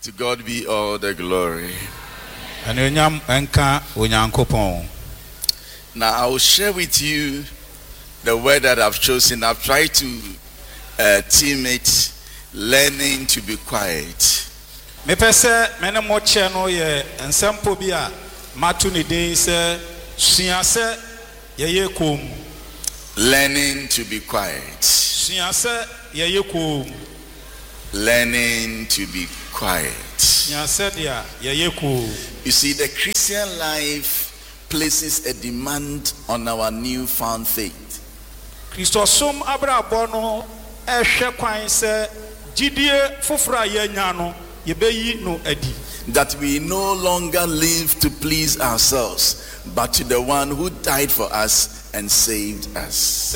To God be all the glory. Now I will share with you the word that I've chosen. I've tried to team it, learning to be quiet. Learning to be quiet. Learning to be quiet. You see, the Christian life places a demand on our newfound faith. That we no longer live to please ourselves, but to the one who died for us and saved us.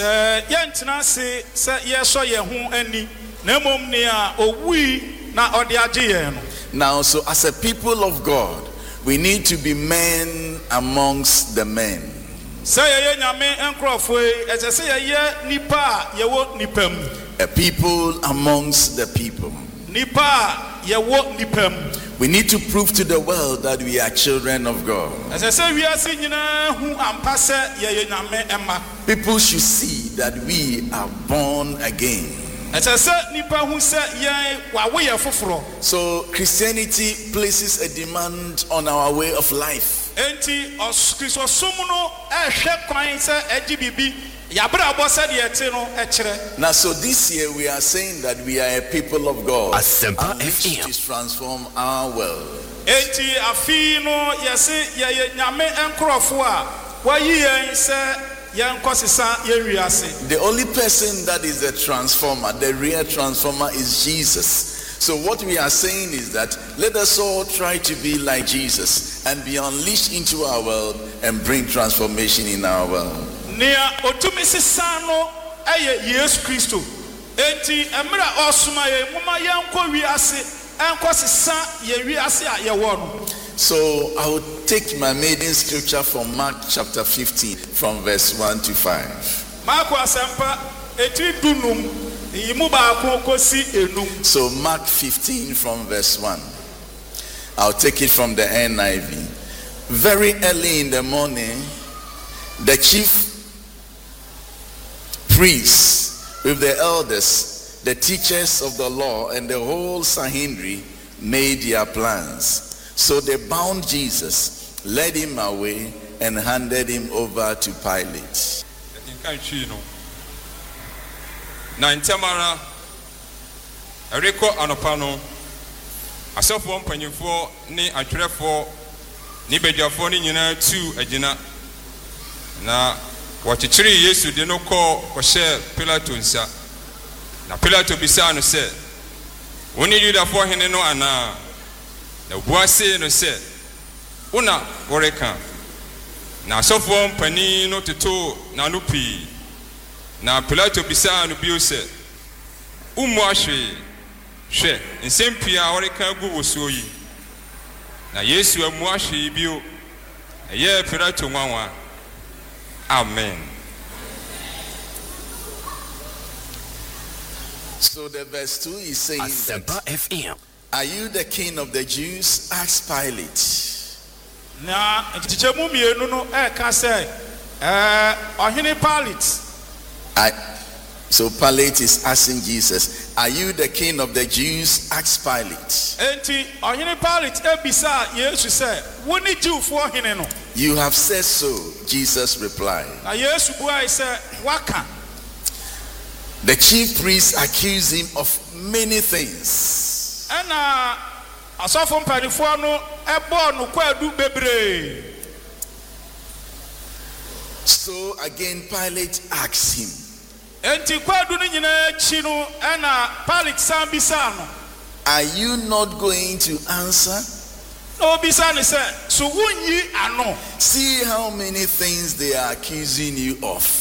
Now, so as a people of God, we need to be men amongst the men. A people amongst the people. We need to prove to the world that we are children of God. People should see that we are born again. So Christianity places a demand on our way of life. Now, so this year we are saying that we are a people of God. Our wish is to transform our world. The only person that is the transformer, the real transformer, is Jesus. So what we are saying is that let us all try to be like Jesus and be unleashed into our world and bring transformation in our world. So I will take my maiden scripture from Mark chapter 15 from verse 1 to 5. So Mark 15 from verse 1. I'll take it from the NIV. Very early in the morning, the chief priests with the elders, the teachers of the law, and the whole Sanhedrin made their plans. So they bound Jesus, led him away, and handed him over to Pilate. Na ntamara ereko anopano asofo mpanyimfo ni atwerefo ni bedwafo ni nyina tu agina na wachichiri Yesu de no ko hye Pilato nsa na Pilato bisa no se woni Yudafo hene no ana na buase no se una woreka na asofo mpani no teto na no pi na Pilato bisa no bio se umu ahwe hwe nsempia woreka gu wosuo yi na Yesu amu ahwe bio eye Pilato nwanwa. Amen. So the verse 2 is saying that, are you the king of the Jews? Asked Pilate. So Pilate is asking Jesus, are you the king of the Jews? Asked Pilate. You have said so, Jesus replied. The chief priests accused him of many things. So again Pilate asked him, are you not going to answer? See how many things they are accusing you of.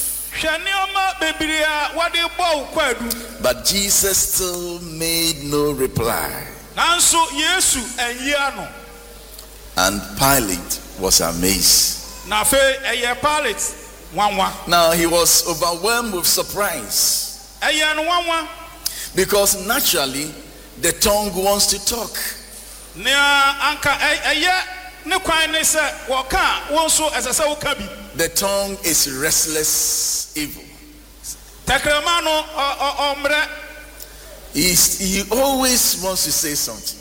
But Jesus still made no reply. And Pilate was amazed. Now he was overwhelmed with surprise. Because naturally the tongue wants to talk. The tongue is restless evil. He always wants to say something.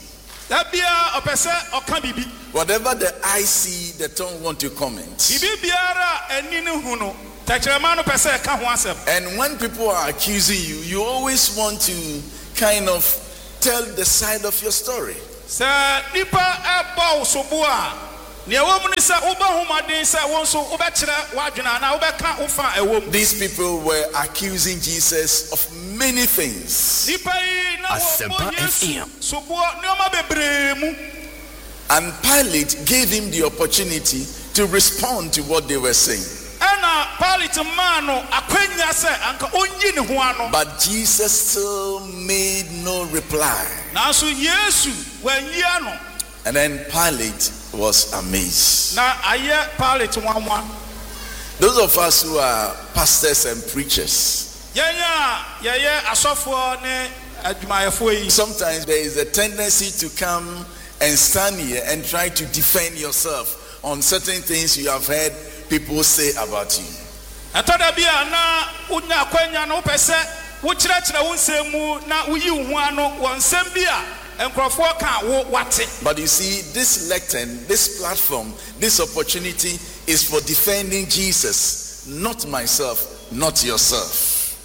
Whatever the eye see, the tongue want to comment. And when people are accusing you, you always want to kind of tell the side of your story. These people were accusing Jesus of many things. And Pilate gave him the opportunity to respond to what they were saying. But Jesus still made no reply. And then Pilate was amazed. Those of us who are pastors and preachers, sometimes there is a tendency to come and stand here and try to defend yourself on certain things you have heard people say about you. But you see, this lectern, this platform, this opportunity is for defending Jesus, not myself, not yourself.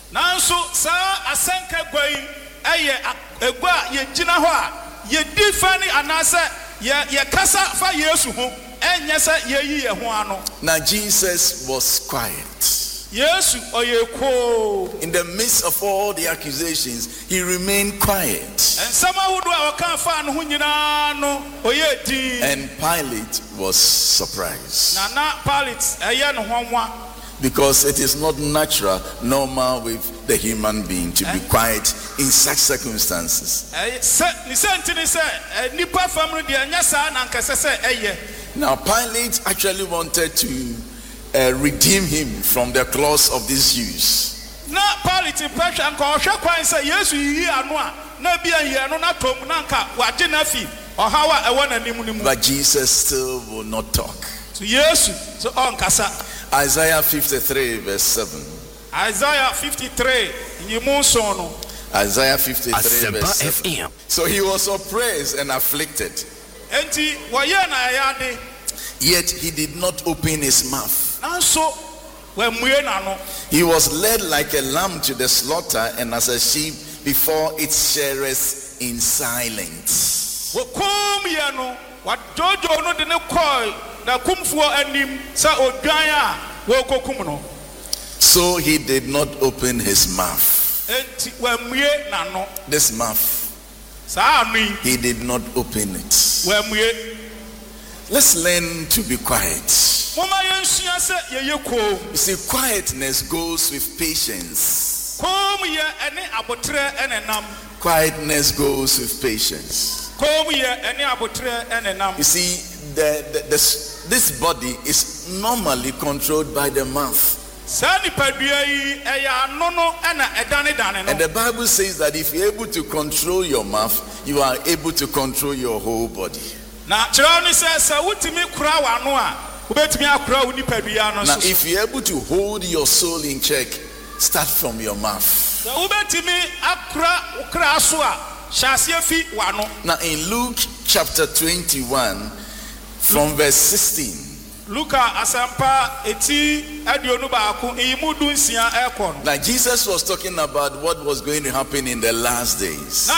Now Jesus was quiet. In the midst of all the accusations, he remained quiet. And Pilate was surprised. Because it is not natural, normal with the human being to be quiet in such circumstances. Now Pilate actually wanted to redeem him from the claws of these Jews. But Jesus still will not talk. Isaiah 53 verse 7. Isaiah 53 verse 7. So he was oppressed and afflicted, yet he did not open his mouth. He was led like a lamb to the slaughter, and as a sheep before its shearers in silence. So he did not open his mouth. This mouth, he did not open it. Let's learn to be quiet. You see, quietness goes with patience. Quietness goes with patience. You see, this body is normally controlled by the mouth. And the Bible says that if you're able to control your mouth, you are able to control your whole body. Now, if you're able to hold your soul in check, start from your mouth. Now, in Luke chapter 21, from verse 16. Like Jesus was talking about what was going to happen in the last days.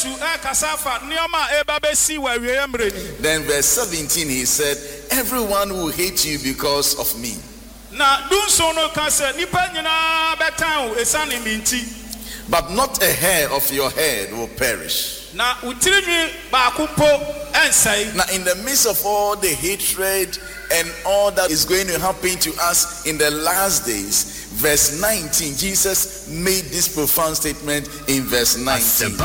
Then verse 17 he said, everyone will hate you because of me. But not a hair of your head will perish. Now in the midst of all the hatred and all that is going to happen to us in the last days, verse 19, Jesus made this profound statement in verse 19.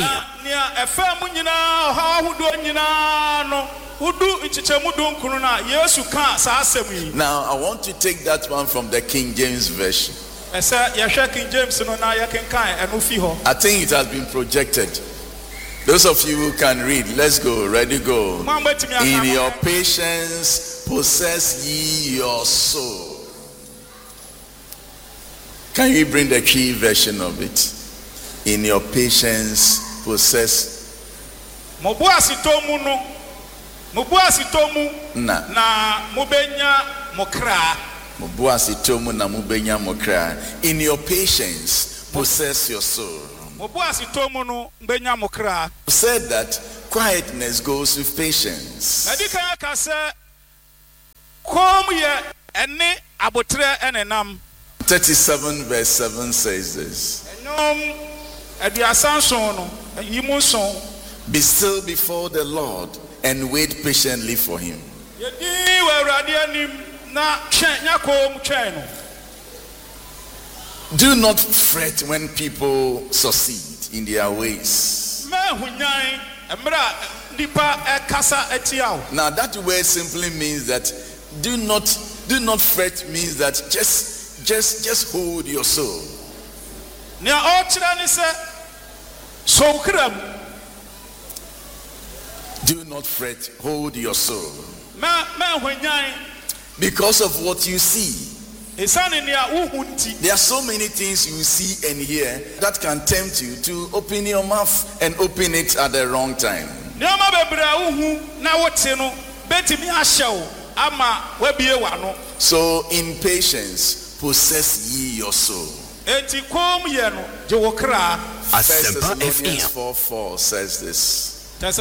Now I want to take that one from the King James Version. I think it has been projected. Those of you who can read, let's go. Ready, go. In your patience possess ye your soul. Can you bring the key version of it? In your patience possess. Na mubenya mokra. In your patience possess your soul. Said that quietness goes with patience. 37 verse 7 says this. Be still before the Lord and wait patiently for him. Do not fret when people succeed in their ways. Now that word simply means that do not fret means that just hold your soul. Do not fret, hold your soul. Because of what you see. There are so many things you see and hear that can tempt you to open your mouth and open it at the wrong time. So in patience possess ye your soul. 1 Thessalonians 4:4 says this. 1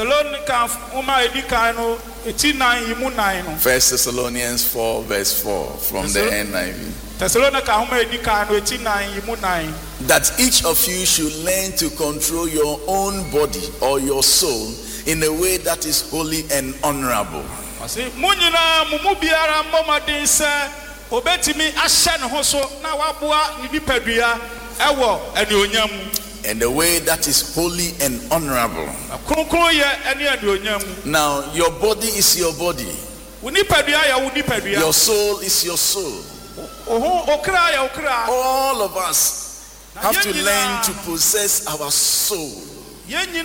Thessalonians 4 verse 4 from the NIV. That each of you should learn to control your own body or your soul in a way that is holy and honorable. And the way that is holy and honorable. Now, your body is your body. Your soul is your soul. All of us have to learn to possess our soul. And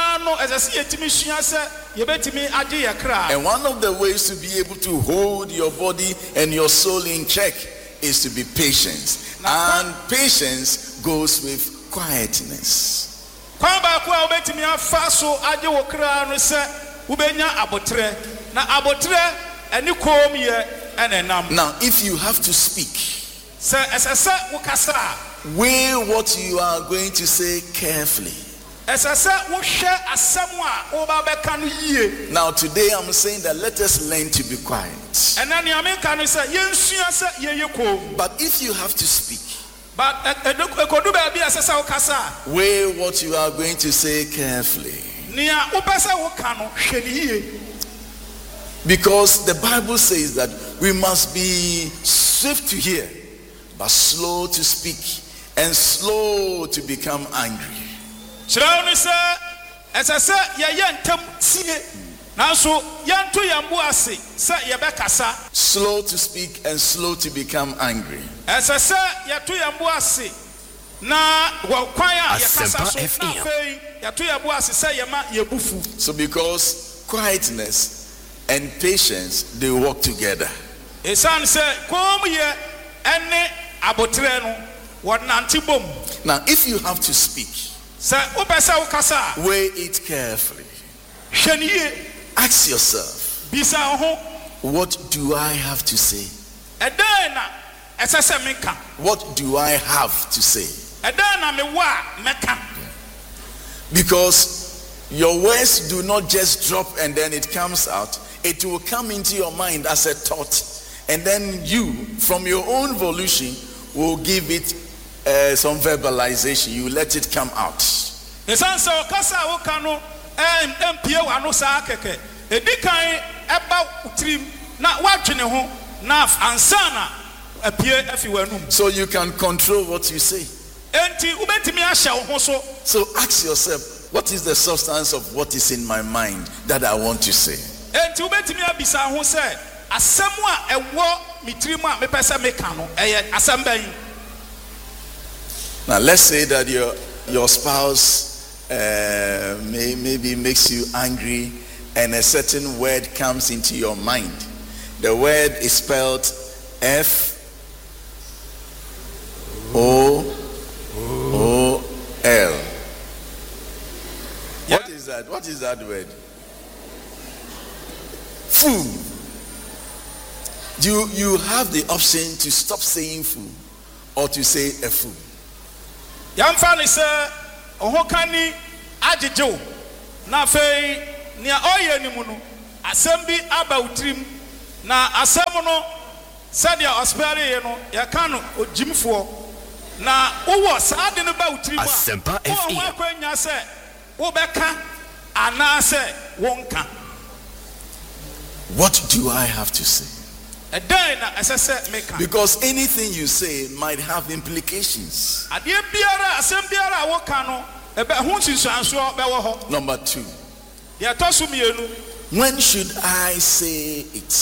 one of the ways to be able to hold your body and your soul in check is to be patient. And patience goes with quietness. Now, if you have to speak, weigh what you are going to say carefully. Now, today I'm saying that let us learn to be quiet. But if you have to speak, weigh what you are going to say carefully. Because the Bible says that we must be swift to hear, but slow to speak and slow to become angry. Slow to speak and slow to become angry. So because quietness and patience, they work together. Now if you have to speak, weigh it carefully. Ask yourself, what do I have to say? What do I have to say? Because your words do not just drop and then it comes out. It will come into your mind as a thought. And then you, from your own volition, will give it some verbalization. You let it come out. So you can control what you say. So ask yourself, what is the substance of what is in my mind that I want to say? Now let's say that your spouse maybe makes you angry, and a certain word comes into your mind. The word is spelled F-O-O-L. Yeah. What is that? What is that word? Fool. You have the option to stop saying fool or to say a fool. Yamfani say ohokani ajejo na fei nia oye ni mu no asem bi aba utrim na asem no sadia ospare ye no ya kan ojimfo na wo saade no ba utrim a Asempa FM wo akwanya se wo beka ana se wonka. What do I have to say? Because anything you say might have implications. Number 2. When should I say it?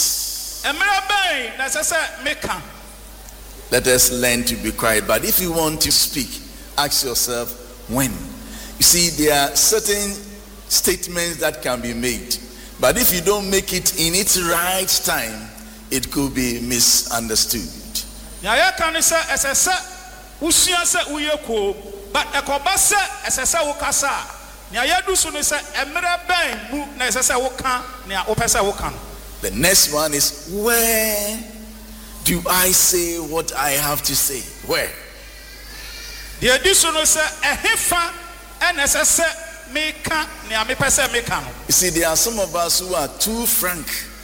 Let us learn to be quiet. But if you want to speak, ask yourself when. You see, there are certain statements that can be made. But if you don't make it in its right time, it could be misunderstood. But the next one is, where do I say what I have to say? Where? You see, there are some of us who are too frank.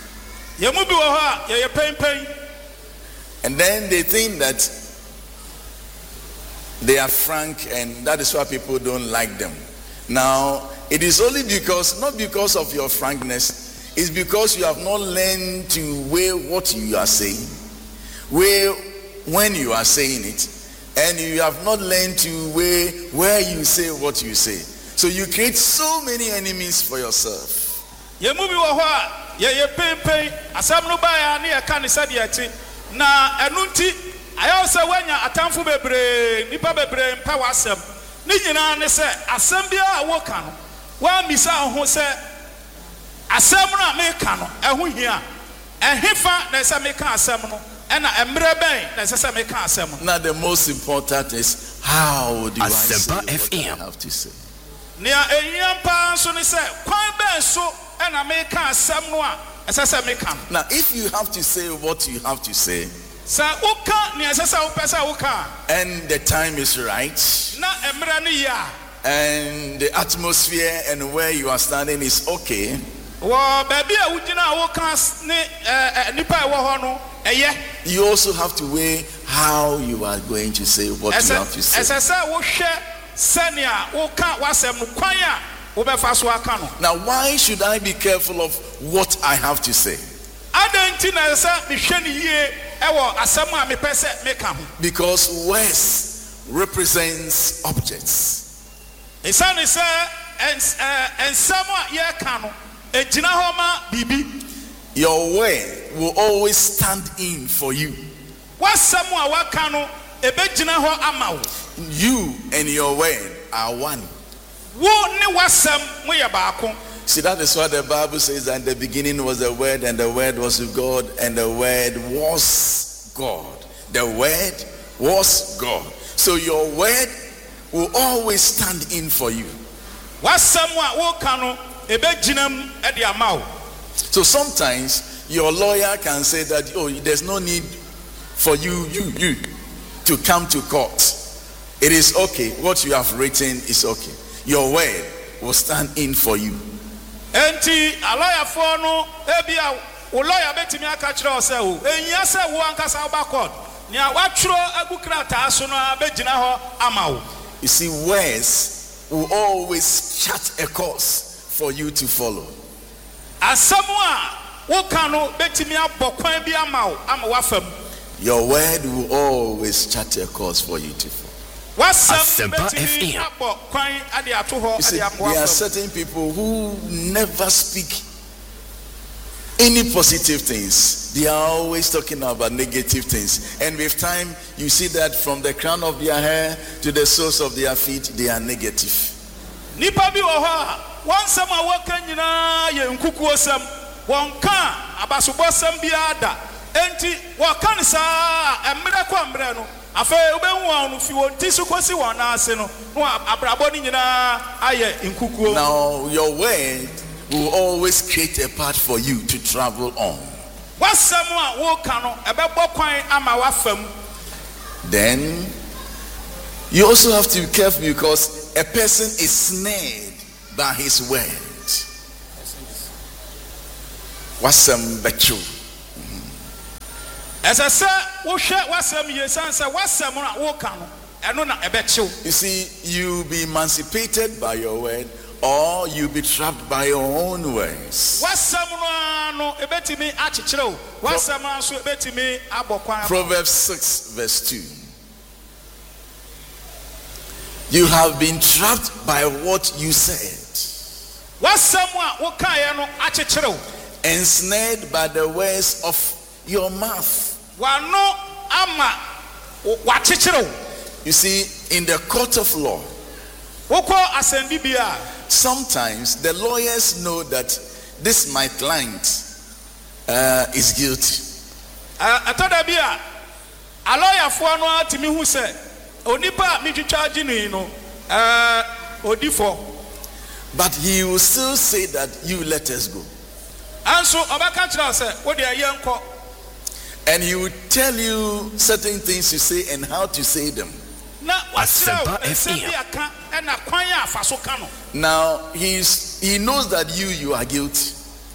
And then they think that they are frank, and that is why people don't like them. Now, it is only because, not because of your frankness, it's because you have not learned to weigh what you are saying, weigh when you are saying it, and you have not learned to weigh where you say what you say. So you create so many enemies for yourself. Na enunti ayose wanya atamfu bebre nipa bebre mpa wasem ni nyina ne se asem bia awoka no wa misa ho se asem no ameka no eho hia ehefa na se meka asem no ena emre ben na se meka asem no. Now the most important is, how do I say what I have to say? Nia enyam pa so ne se kwan ben so ena meka asem no a. Now, if you have to say what you have to say, and the time is right, and the atmosphere and where you are standing is okay, you also have to weigh how you are going to say what you have to say. Now, why should I be careful of what I have to say? Because words represents objects. Your word will always stand in for you. You and your word are one. See, that is what the Bible says, and the beginning was the Word, and the Word was with God, and the Word was God. The Word was God. So your word will always stand in for you. So sometimes your lawyer can say that, oh, there's no need for you to come to court. It is okay. What you have written is okay. Your word will stand in for you. You see, words will always chart a course for you to follow. Your word will always chart a course for you to follow. Asempa FM. You see, there are certain people who never speak any positive things. They are always talking about negative things. And with time, you see that from the crown of their hair to the soles of their feet, they are negative. nipa bi wo ho one sam a waka nyina ye nkukuo sam won ka abasobɔ sam bi ada enti wo kan sa emre kwa mre no afa obehu won fi won ti so kosi won ase no no abrabɔ ni nyina aye nkukuo. Now your word will always create a path for you to travel on. Wasam a wo ka no ebɛbɔ kwan ama wafam. Then you also have to be careful because a person is snared by his words. Wasam bechu. Esese wo hwe wasam yesansa wasam na wo ka no eno na ebechu. You see, you be emancipated by your word or you be trapped by your own words. Wasam no ebetimi achichire o. Wasam anso ebetimi abokwan. Proverbs 6 verse 2. You have been trapped by what you said. Ensnared by the words of your mouth. You see, in the court of law, sometimes the lawyers know that this my client is guilty. But he will still say that you let us go. And he will tell you certain things to say and how to say them. Asempa FM. Now he knows that you are guilty.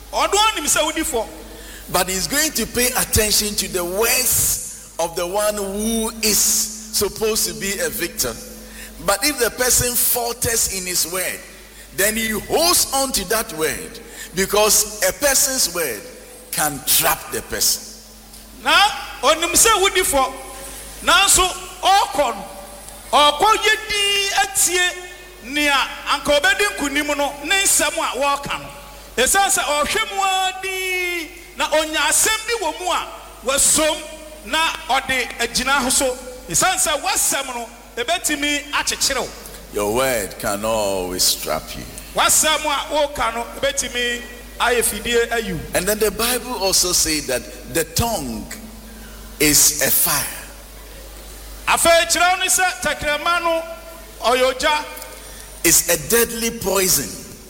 But he's going to pay attention to the words of the one who is supposed to be a victim. But if the person falters in his word, then he holds on to that word, because a person's word can trap the person. Now, on him say would for now so okon yedi atie nia anka obedin kunim no ne nsam a wokan esansa ohwemu adi na onya asem bi wo mu a wasom na ode agina ho so esansa wasam no ebetimi achichire. Your word can always trap you. Wasam a wokan no ebetimi ayefidie ayu. And then the Bible also says that the tongue is a fire. It's a deadly poison.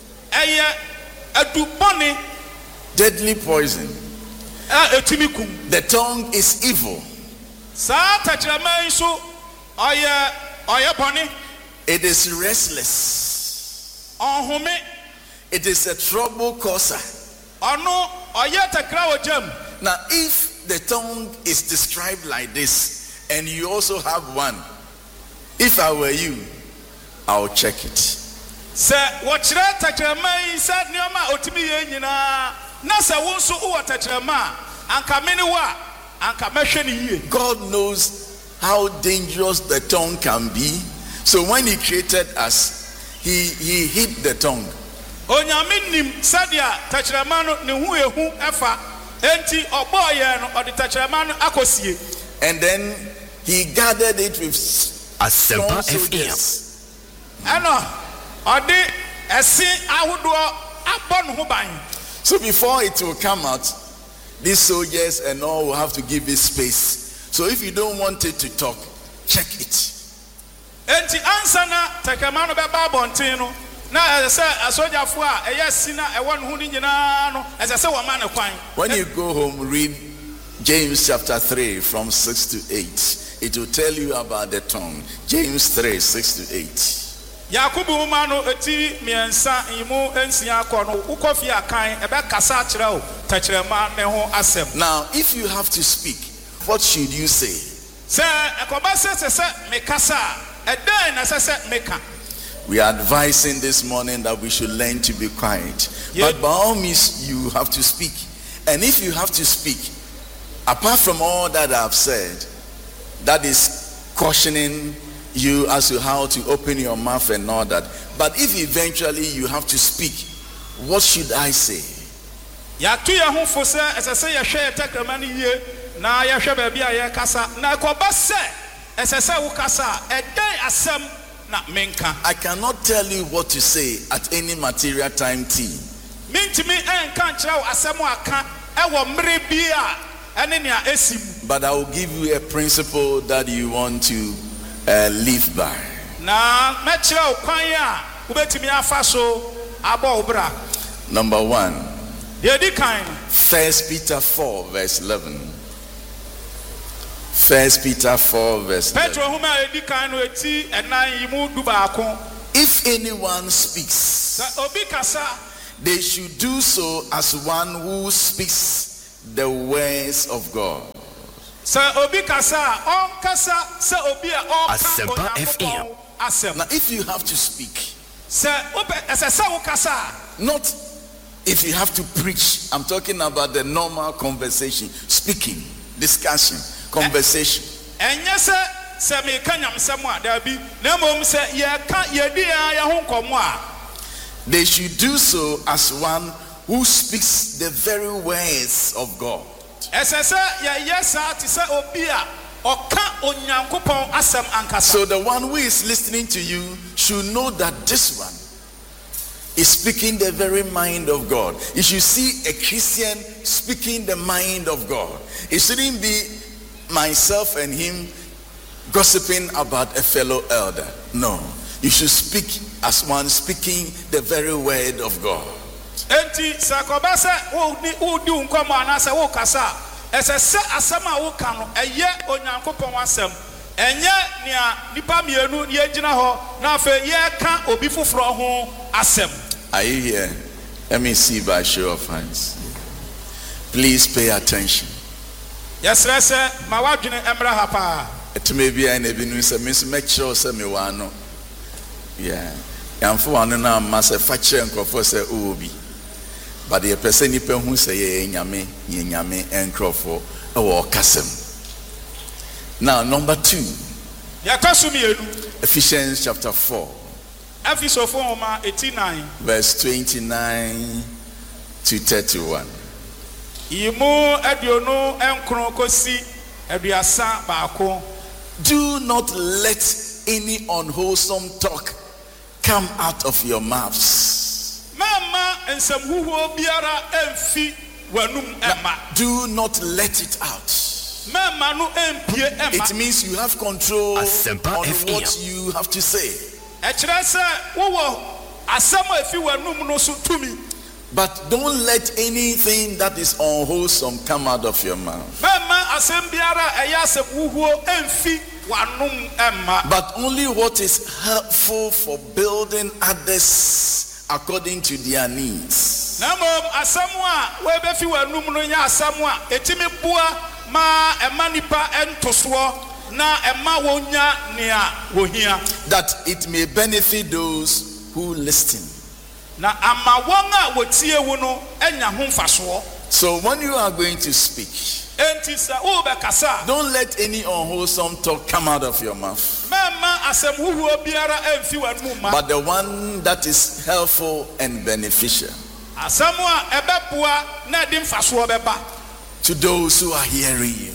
Deadly poison. The tongue is evil. It is restless. It is a trouble causer. Now, if the tongue is described like this, and you also have one, if I were you, I'll check it. God knows how dangerous the tongue can be. So when he created us, he hid the tongue. And then he gathered it with Asempa FM. So before it will come out, these soldiers and all will have to give it space. So if you don't want it to talk, check it. When you go home, read James chapter 3 from 6 to 8. It will tell you about the tongue. James 3, 6 to 8. Now, if you have to speak, what should you say? We are advising this morning that we should learn to be quiet. But by all means, you have to speak. And if you have to speak, apart from all that I've said, that is cautioning you as to how to open your mouth and all that. But if eventually you have to speak, what should I say? na menka. I cannot tell you what to say at any material time T. Mintimi enka nkyerɛ asɛm aka ɛwɔ mmere bi a ɛne nea esim. But I will give you a principle that you want to live by. Na mɛkyerɛ kwan a wobɛtumi afa so abɔ obra. Number 1. Deɛ kan. 1 Peter 4 verse 11. 1 Peter 4 verse 11. Petro huma edi kan no eti ɛnan yi mu du baako. If anyone speaks, Sa obi kasa, they should do so as one who speaks the words of God. Sa obi kasa, kasa sa obi a Asempa FM. Asem. Now if you have to speak, Sa obe ɛsɛ kasa. not if you have to preach, I'm talking about the normal conversation, speaking, discussion, conversation. Ɛnyɛ sɛ me ka nyamsɛm a dabi na mmom sɛ yɛka yɛdi ya ho nkɔmmɔ a. They should do so as one who speaks the very words of God. Ɛsɛ sɛ yɛyɛ saa te sɛ obi a ɔka onyankopɔn asɛm ankasa. So the one who is listening to you should know that this one is speaking the very mind of God. You should see a Christian speaking the mind of God. It shouldn't be myself and him gossiping about a fellow elder. No, you should speak as one speaking the very word of God. Enti sɛ kɔba sɛ wodi nkɔmmɔ anaasɛ wokasa ɛsɛ sɛ asɛm a woka no ɛyɛ onyankopɔn asɛm ɛnyɛ nea nipa mmienu yɛgyina hɔ na afei yɛka obi foforɔ ho asɛm. Are you here? Let me see by show of hands. Please pay attention. Yɛsrɛ sɛ ma wadwene mmra ha paa. It may be an evening, so make sure say me wano. Yeah. And for one na masa fache nkrofo say obi. But the person nipa hu say ye nyame nkrofo e wo kasem. Now number 2. Ephesians chapter 4. Efesofo ma 89 verse 29 to 31. Imu aduonu enkron kosi aduasa baako. Do not let any unwholesome talk come out of your mouths. Mama ensem huhuo biara emfi wanum ema. Do not let it out. Mama no empie ema. It means you have control Asempa on FM. what you have to say. Ekire se wo asem efi wanum no so tumi. But don't let anything that is unwholesome come out of your mouth. Mama asem biara eya asem huhuo emfi wanum ema. But only what is helpful for building others according to their needs. Namom asem a we be fi wanum no nya asem a etimi boa ma ema nipa entoso na ema wonya nea wohia. That it may benefit those who listen. Na ama wonga wotie wo no enya ho mfaso. So when you are going to speak, Enti sa wo be kasa. don't let any unwholesome talk come out of your mouth. Mama asem huhuo biara emfi wanum ma. But the one that is helpful and beneficial Asem a ebeboa na di mfaso beba. to those who are hearing you.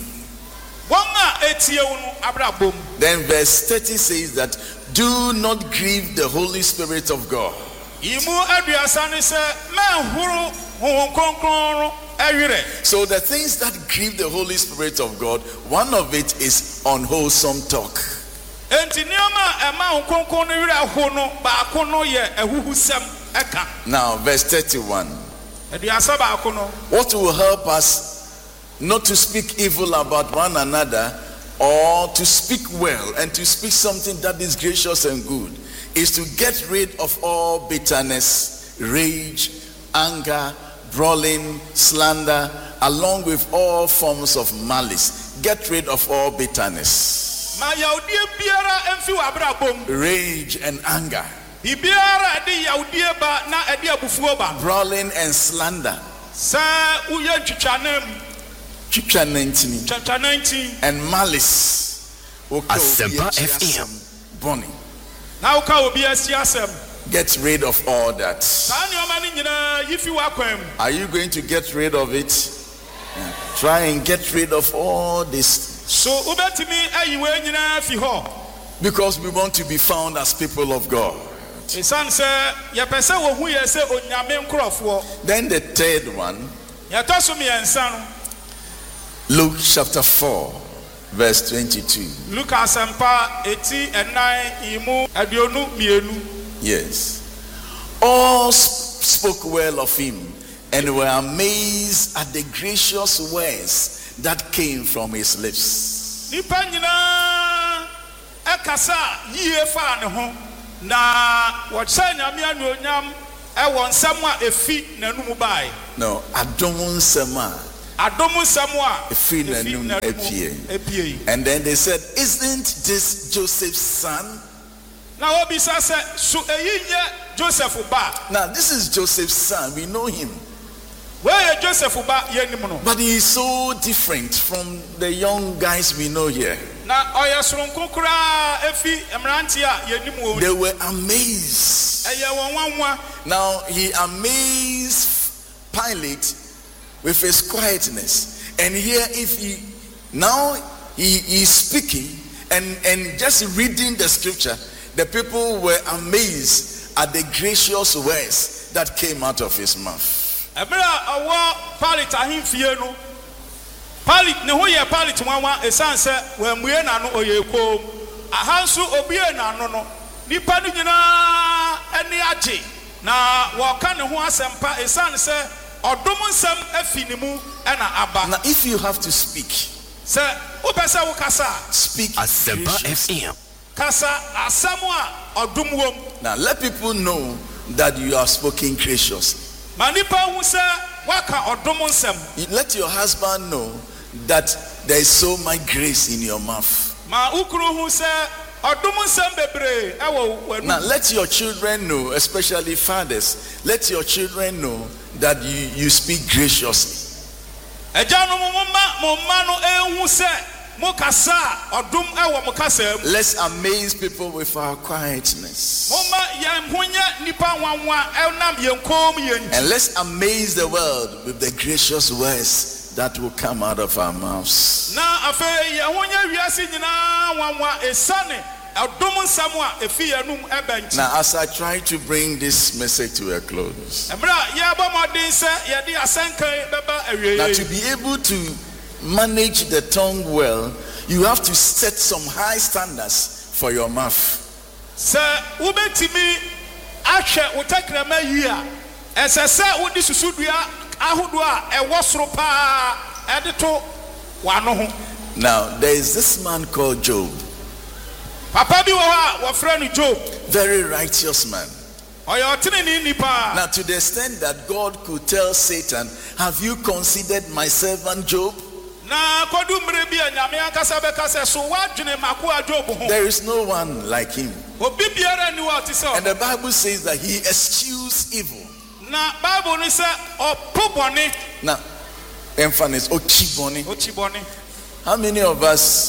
Wonga etie wo no abrabom. Then verse 30 says that do not grieve the Holy Spirit of God. Imu aduasa ni se menhuru honhom kronkron ewire. So the things that grieve the Holy Spirit of God, one of it is unwholesome talk. Enti nioma ema honhom kronkron ewire ho no baako no ye ehuhusem eka. Now verse 31. Aduasa baako no. What will help us not to speak evil about one another or to speak well and to speak something that is gracious and good is to get rid of all bitterness, rage, anger, brawling, slander, along with all forms of malice. Get rid of all bitterness, Ma yaudie biara emfi wabrabom. rage and anger, Bibiara de yaudie ba na ede abufuo ba. brawling and slander, Sa uye twitwanem, chapter 19. and malice. Asempa FM. Bonnie. Na uka obi asi asem. Get rid of all that. Sa nioma ni nyina yifi wakwam. Are you going to get rid of it? Yeah. Try and get rid of all this. So ubetimi ayiwe nyina fi ho. Because we want to be found as people of God. Then the third one, Luke chapter 4, verse 22. Yes. All spoke well of him and were amazed at the gracious words that came from his lips. No, Adomun Sama. And then they said, isn't this Joseph's son? Now this is Joseph's son. We know him. But he is so different from the young guys we know here. They were amazed. Now he amazed Pilate with his quietness. And here he is speaking and just reading the scripture, the people were amazed at the gracious words that came out of his mouth. Now if you have to speak, speak Asempa FM. Now let people know that you are speaking graciously. Let your husband know that there is so much grace in your mouth. Now let your children know, especially fathers, let your children know that you speak graciously. Let's amaze people with our quietness. And let's amaze the world with the gracious words that will come out of our mouths. Now as I try to bring this message to a close, now to be able to manage the tongue well, you have to set some high standards for your mouth. Now there is this man called Job. Very righteous man. Now to the extent that God could tell Satan, have you considered my servant Job? There is no one like him. And the Bible says that he eschews evil. Now emphasis ochiboni. How many of us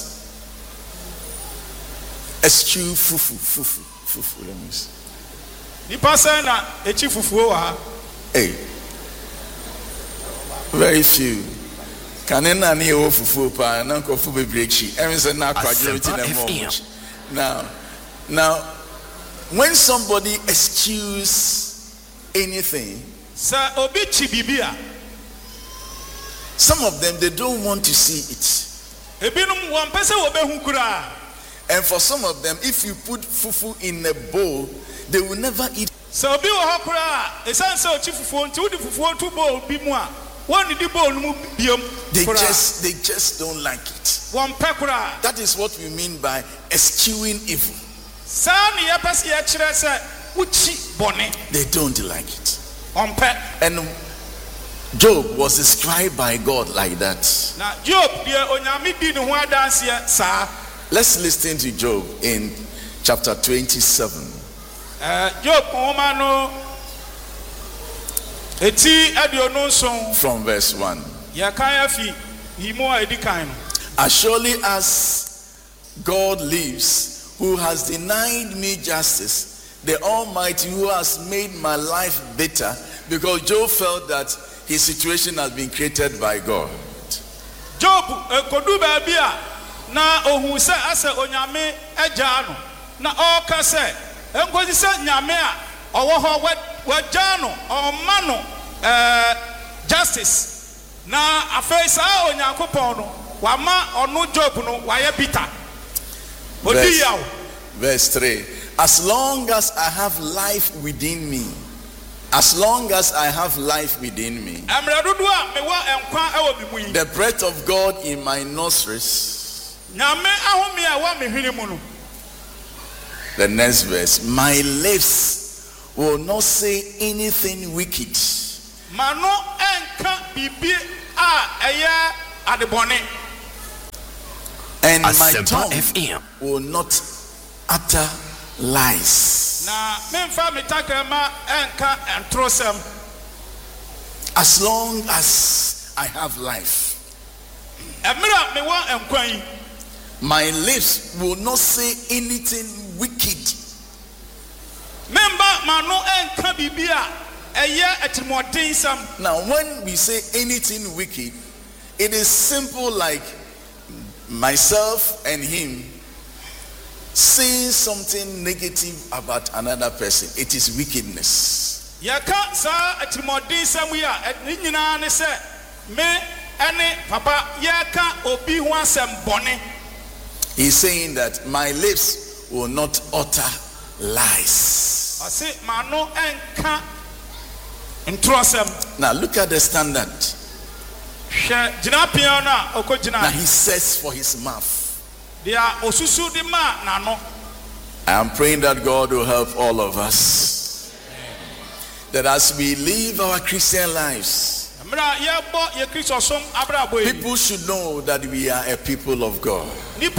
eschew fufu? Let me see. Hey, very few. Now, when somebody eschews anything, some of them, they don't want to see it. And for some of them, if you put fufu in a bowl, they will never eat. They just don't like it. That is what we mean by eschewing evil. They don't like it. And Job was described by God like that. Let's listen to Job in chapter 27. From verse 1. As surely as God lives, who has denied me justice, the Almighty who has made my life bitter, because Job felt that his situation has been created by God. na ohu se ase onyame agya no na oka se enkosi se nyame a owo ho wagya no oma no justice na afei sa onyankopon no wama ono Job no waye bitter. Verse 3. As long as I have life within me, as long as I have life within me, the breath of God in my nostrils. The next verse. My lips will not say anything wicked. And my tongue will not utter lies. As long as I have life, my lips will not say anything wicked. Now, when we say anything wicked, it is simple like myself and him saying something negative about another person. It is wickedness. He's saying that my lips will not utter lies. Now look at the standard. Now he says for his mouth. I am praying that God will help all of us, that as we live our Christian lives, people should know that we are a people of God.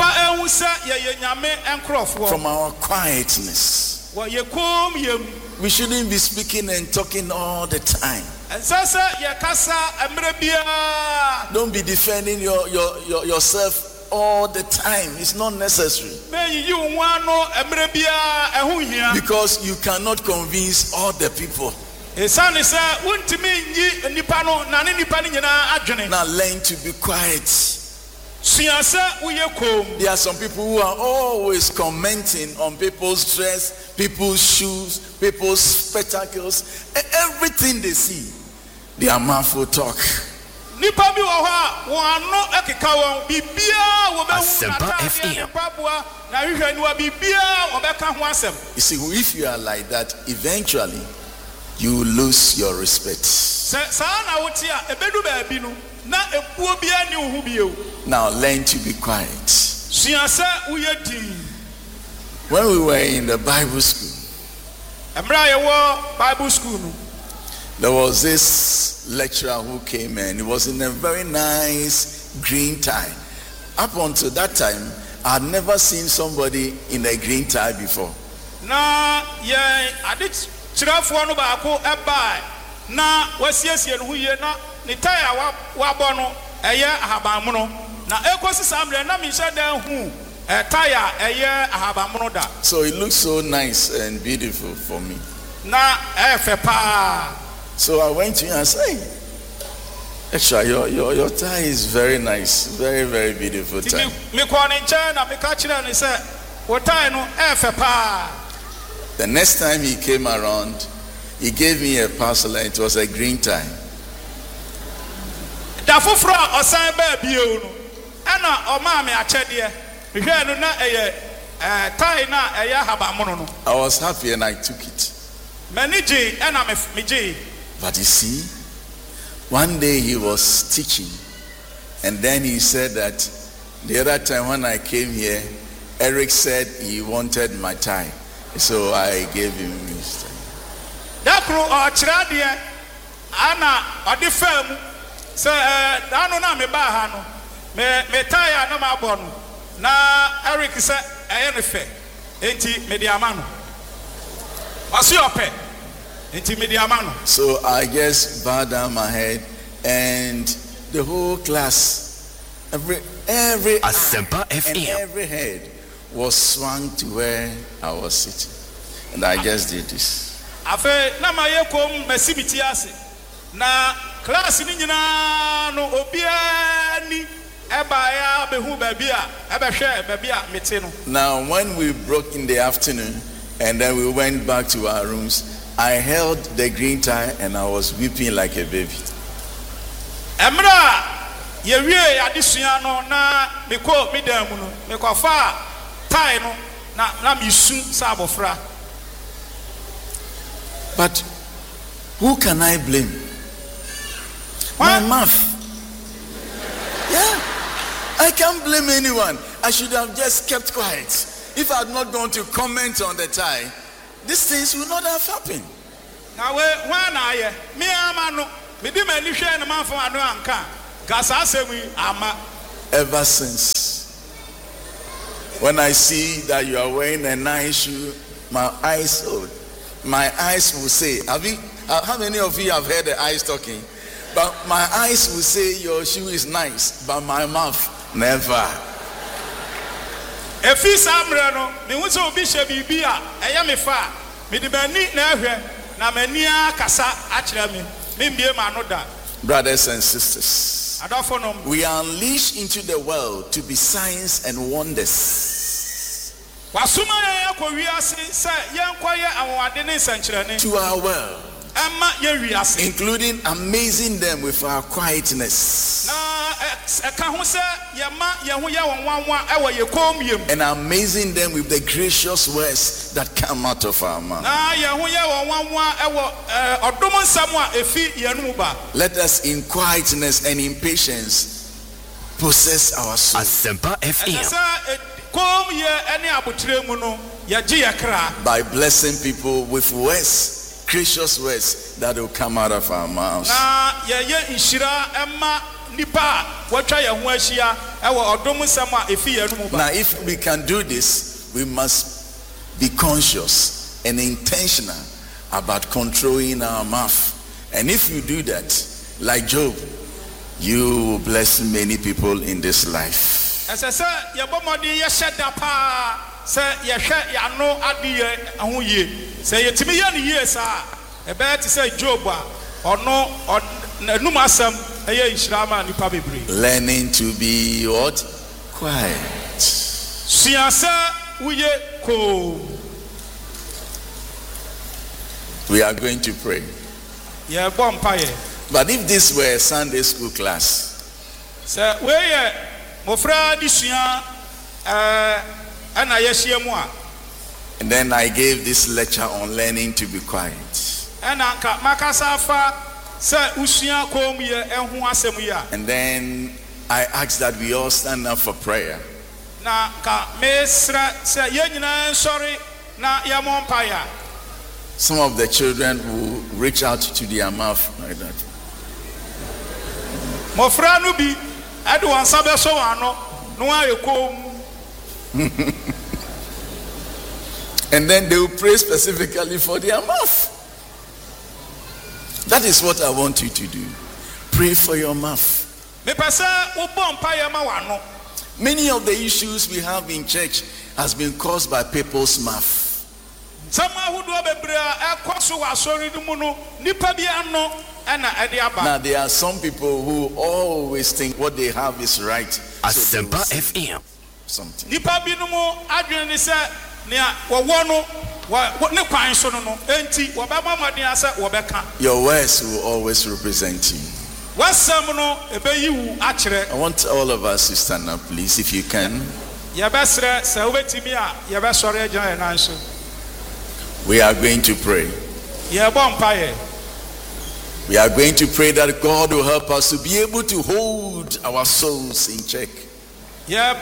From our quietness, we shouldn't be speaking and talking all the time. Don't be defending yourself all the time. It's not necessary, because you cannot convince all the people. Now learn to be quiet. There are some people who are always commenting on people's dress, people's shoes, people's spectacles, and everything they see, their mouth will talk. Asempa FM. You see, if you are like that, eventually you will lose your respect. Now learn to be quiet. When we were in the Bible school, there was this lecturer who came in. He was in a very nice green tie. Up until that time, I had never seen somebody in a green tie before. So it looks so nice and beautiful for me. So I went to him and said, "Extra, your tie is very nice, very, very beautiful tie." The next time he came around, he gave me a parcel and it was a green tie. I was happy and I took it. But you see, one day he was teaching, and then he said that the other time when I came here, Eric said he wanted my tie, so I gave him his tie. So I just bowed down my head, and the whole class, every Asempa FM. and every head was swung to where I was sitting, and I just did this. Now, when we broke in the afternoon and then we went back to our rooms, I held the green tie and I was weeping like a baby. But who can I blame? My mouth. Yeah, I can't blame anyone. I should have just kept quiet. If I had not gone to comment on the tie, these things would not have happened. Ever since, when I see that you are wearing a nice shoe, my eyes will say, how many of you have heard the eyes talking? But my eyes will say your shoe is nice, but my mouth never. Brothers and sisters, we are unleashed into the world to be signs and wonders to our world, including amazing them with our quietness and amazing them with the gracious words that come out of our mouth. Let us in quietness and in patience possess our soul. Asempa FM. By blessing people with words, gracious words that will come out of our mouths. Now, if we can do this, we must be conscious and intentional about controlling our mouth. And if you do that, like Job, you will bless many people in this life. Learning to be what? Quiet. We are going to pray. But if this were a Sunday school class, and then I gave this lecture on learning to be quiet, and then I asked that we all stand up for prayer. Some of the children will reach out to their mouth like that. And then they will pray specifically for their mouth. That is what I want you to do. Pray for your mouth. Many of the issues we have in church has been caused by people's mouth. Now there are some people who always think what they have is right. Asempa FM. Something. Your words will always represent you. I want all of us to stand up, please, if you can. We are going to pray. We are going to pray that God will help us to be able to hold our souls in check. And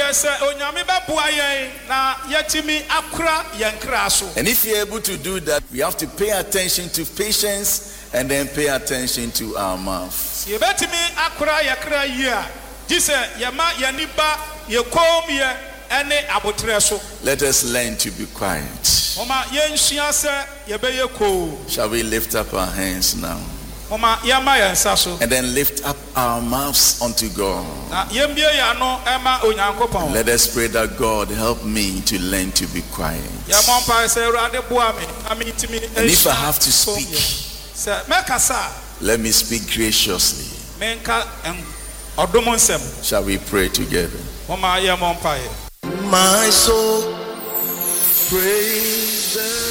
if you're able to do that, we have to pay attention to patience and then pay attention to our mouth. Let us learn to be quiet. Shall we lift up our hands now? And then lift up our mouths unto God. Let us pray that God help me to learn to be quiet. And if I have to speak, let me speak graciously. ɔdom nsɛm. Shall we pray together? Mama yɛ mo mpaeɛ. My soul praise the